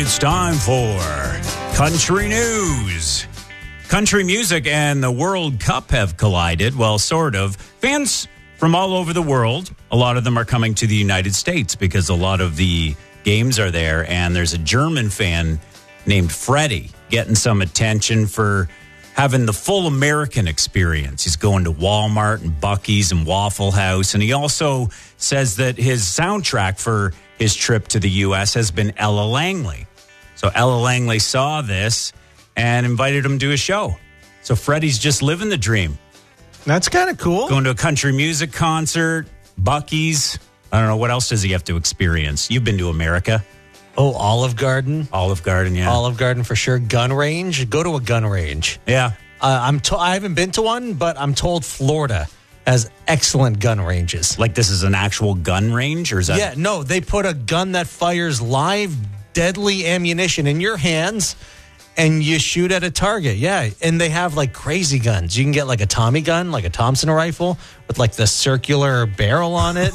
It's time for Country News. Country music and the World Cup have collided. Well, sort of. Fans from all over the world, a lot of them are coming to the United States because a lot of the games are there. And there's a German fan named Freddie getting some attention for having the full American experience. He's going to Walmart and Buc-ee's and Waffle House. And he also says that his soundtrack for his trip to the U.S. has been Ella Langley. So Ella Langley saw this and invited him to a show. So Freddie's just living the dream. That's kind of cool. Going to a country music concert, Buc-ee's. I don't know. What else does he have to experience? You've been to America. Oh, Olive Garden. Olive Garden, yeah. Olive Garden for sure. Gun range. Go to a gun range. Yeah. I haven't been to one, but I'm told Florida has excellent gun ranges. Like this is an actual gun range? Or is that? Yeah, no. They put a gun that fires live, deadly ammunition in your hands, and you shoot at a target. Yeah, and they have like crazy guns. You can get like a Tommy gun, like a Thompson rifle with like the circular barrel on it.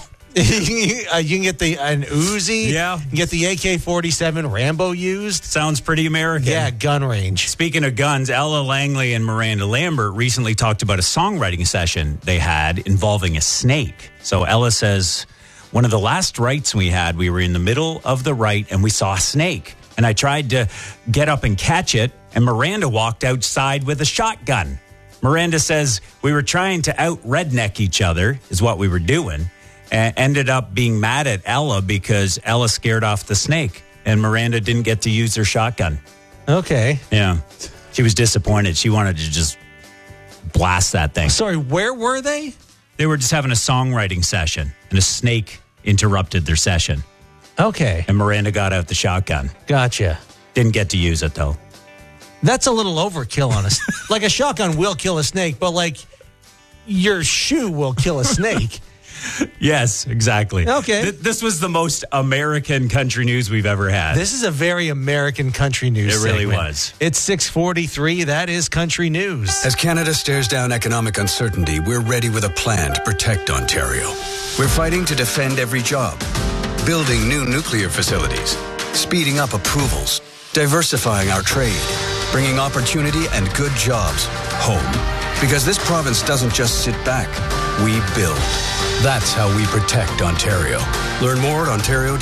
You can get an Uzi. Yeah. You can get the AK-47 Rambo used. Sounds pretty American. Yeah, gun range. Speaking of guns, Ella Langley and Miranda Lambert recently talked about a songwriting session they had involving a snake. So Ella says, one of the last writes we had, we were in the middle of the write and we saw a snake. And I tried to get up and catch it, and Miranda walked outside with a shotgun. Miranda says, we were trying to out-redneck each other, is what we were doing. And ended up being mad at Ella because Ella scared off the snake and Miranda didn't get to use her shotgun. Okay. Yeah. She was disappointed. She wanted to just blast that thing. Sorry, where were they? They were just having a songwriting session and a snake interrupted their session. Okay. And Miranda got out the shotgun. Gotcha. Didn't get to use it though. That's a little overkill on us. Like a shotgun will kill a snake, but like your shoe will kill a snake. Yes, exactly. Okay. This was the most American country news we've ever had. This is a very American country news It really segment. was. It's 6:43. That is country news. As Canada stares down economic uncertainty, we're ready with a plan to protect Ontario. We're fighting to defend every job, building new nuclear facilities, speeding up approvals, diversifying our trade, bringing opportunity and good jobs home. Because this province doesn't just sit back, we build. That's how we protect Ontario. Learn more at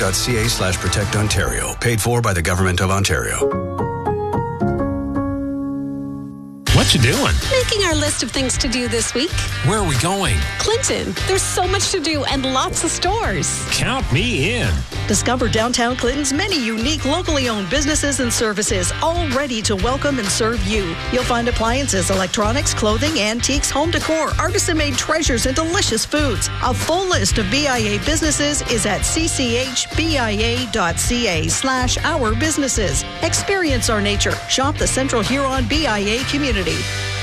ontario.ca/protectontario. Paid for by the Government of Ontario. What you doing? Making our list of things to do this week. Where are we going? Clinton, there's so much to do and lots of stores. Count me in. Discover downtown Clinton's many unique locally owned businesses and services, all ready to welcome and serve you. You'll find appliances, electronics, clothing, antiques, home decor, artisan-made treasures, and delicious foods. A full list of BIA businesses is at cchbia.ca/our businesses. Experience our nature. Shop the Central Huron BIA community.